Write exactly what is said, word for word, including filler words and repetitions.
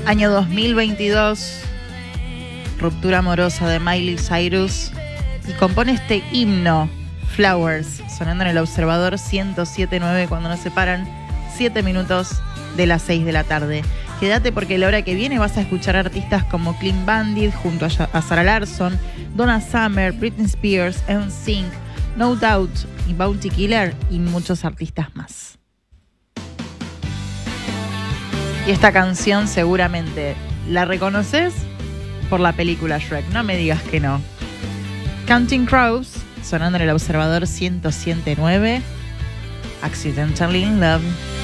Año dos mil veintidós, ruptura amorosa de Miley Cyrus, y compone este himno, Flowers, sonando en el Observador ciento siete punto nueve cuando nos separan siete minutos de las seis de la tarde. Quédate porque la hora que viene vas a escuchar artistas como Clean Bandit junto a, a Sarah Larsson, Donna Summer, Britney Spears, N Sync, No Doubt y Bounty Killer y muchos artistas más. Y esta canción seguramente la reconoces por la película Shrek, no me digas que no. Counting Crows, sonando en el Observador ciento siete punto nueve, Accidentally in Love.